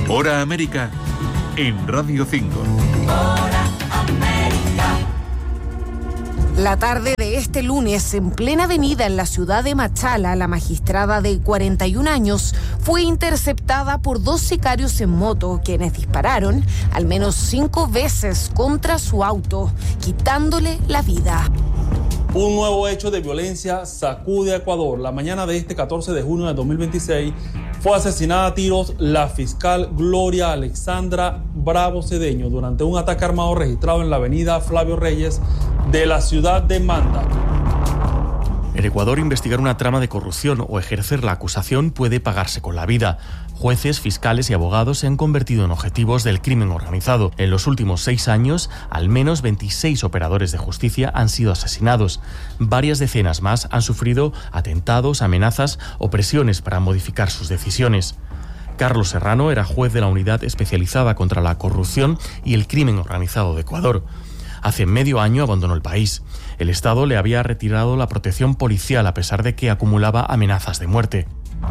Hora América en Radio 5. Hora América. La tarde de este lunes, en plena avenida en la ciudad de Machala, la magistrada de 41 años fue interceptada por 2 sicarios en moto, quienes dispararon al menos 5 veces contra su auto, quitándole la vida. Un nuevo hecho de violencia sacude a Ecuador. La mañana de este 14 de junio de 2026 fue asesinada a tiros la fiscal Gloria Alexandra Bravo Cedeño durante un ataque armado registrado en la avenida Flavio Reyes de la ciudad de Manta. En Ecuador, investigar una trama de corrupción o ejercer la acusación puede pagarse con la vida. Jueces, fiscales y abogados se han convertido en objetivos del crimen organizado. En los últimos 6 años, al menos 26 operadores de justicia han sido asesinados. Varias decenas más han sufrido atentados, amenazas o presiones para modificar sus decisiones. Carlos Serrano era juez de la Unidad Especializada contra la Corrupción y el Crimen Organizado de Ecuador. Hace medio año abandonó el país. El Estado le había retirado la protección policial a pesar de que acumulaba amenazas de muerte.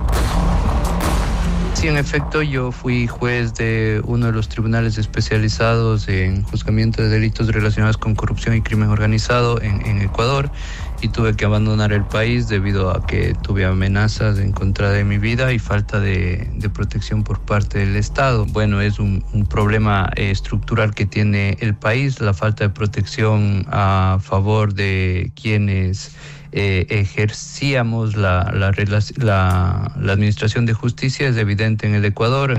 Sí, en efecto, yo fui juez de uno de los tribunales especializados en juzgamiento de delitos relacionados con corrupción y crimen organizado en Ecuador, y tuve que abandonar el país debido a que tuve amenazas en contra de mi vida y falta de protección por parte del Estado. Bueno, es un problema estructural que tiene el país, la falta de protección a favor de quienes ejercíamos la administración de justicia es evidente en el Ecuador.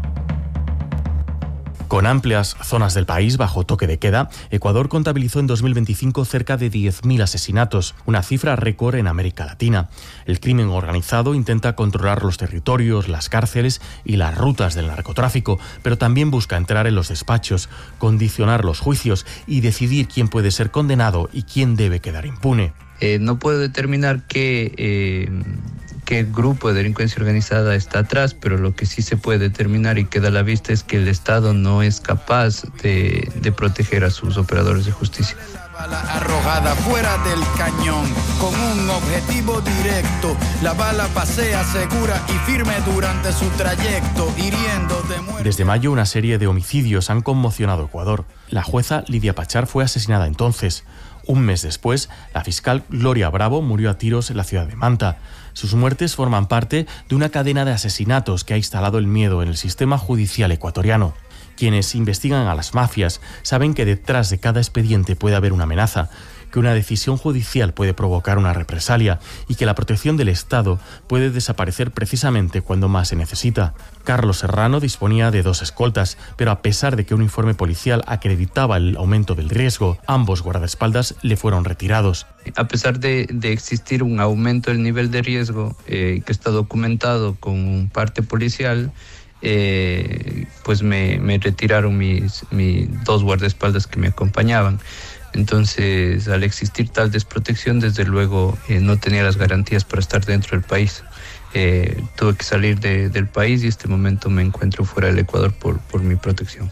Con amplias zonas del país bajo toque de queda, Ecuador contabilizó en 2025 cerca de 10.000 asesinatos, una cifra récord en América Latina. El crimen organizado intenta controlar los territorios, las cárceles y las rutas del narcotráfico, pero también busca entrar en los despachos, condicionar los juicios y decidir quién puede ser condenado y quién debe quedar impune. No puedo determinar qué grupo de delincuencia organizada está atrás, pero lo que sí se puede determinar y queda a la vista es que el Estado no es capaz de proteger a sus operadores de justicia. La bala arrojada fuera del cañón con un objetivo directo. La bala pasea segura y firme durante su trayecto, hiriendo de muerte. Desde mayo, una serie de homicidios han conmocionado Ecuador. La jueza Lidia Pachar fue asesinada entonces. Un mes después, la fiscal Gloria Bravo murió a tiros en la ciudad de Manta. Sus muertes forman parte de una cadena de asesinatos que ha instalado el miedo en el sistema judicial ecuatoriano. Quienes investigan a las mafias saben que detrás de cada expediente puede haber una amenaza, que una decisión judicial puede provocar una represalia y que la protección del Estado puede desaparecer precisamente cuando más se necesita. Carlos Serrano disponía de 2 escoltas, pero a pesar de que un informe policial acreditaba el aumento del riesgo, ambos guardaespaldas le fueron retirados. A pesar de existir un aumento del nivel de riesgo que está documentado con parte policial, pues me retiraron mis 2 guardaespaldas que me acompañaban. Entonces, al existir tal desprotección, desde luego no tenía las garantías para estar dentro del país. Tuve que salir del país y en este momento me encuentro fuera del Ecuador por mi protección.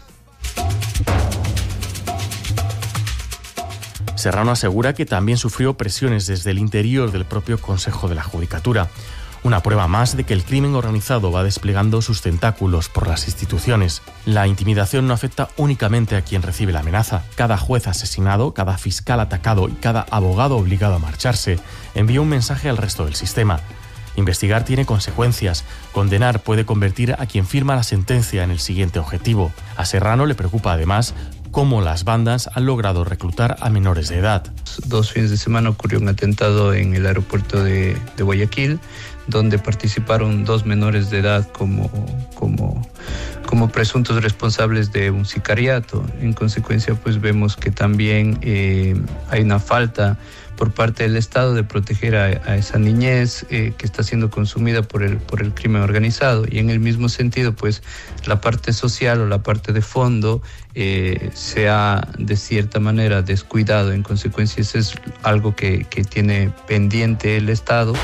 Serrano asegura que también sufrió presiones desde el interior del propio Consejo de la Judicatura. Una prueba más de que el crimen organizado va desplegando sus tentáculos por las instituciones. La intimidación no afecta únicamente a quien recibe la amenaza. Cada juez asesinado, cada fiscal atacado y cada abogado obligado a marcharse envía un mensaje al resto del sistema. Investigar tiene consecuencias. Condenar puede convertir a quien firma la sentencia en el siguiente objetivo. A Serrano le preocupa además cómo las bandas han logrado reclutar a menores de edad. 2 fines de semana ocurrió un atentado en el aeropuerto de Guayaquil, donde participaron 2 menores de edad como presuntos responsables de un sicariato. En consecuencia, pues vemos que también hay una falta por parte del Estado de proteger a esa niñez que está siendo consumida por el crimen organizado. Y en el mismo sentido, pues la parte social o la parte de fondo se ha de cierta manera descuidado. En consecuencia, eso es algo que tiene pendiente el Estado.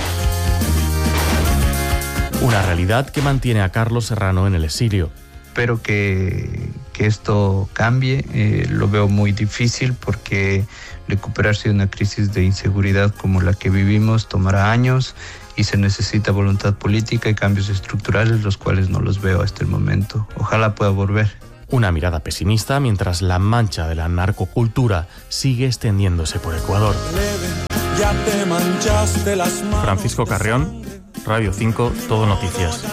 Una realidad que mantiene a Carlos Serrano en el exilio. Espero que esto cambie. Lo veo muy difícil porque recuperarse de una crisis de inseguridad como la que vivimos tomará años y se necesita voluntad política y cambios estructurales, los cuales no los veo hasta el momento. Ojalá pueda volver. Una mirada pesimista mientras la mancha de la narcocultura sigue extendiéndose por Ecuador. Francisco Carrión, Radio 5, Todo Noticias.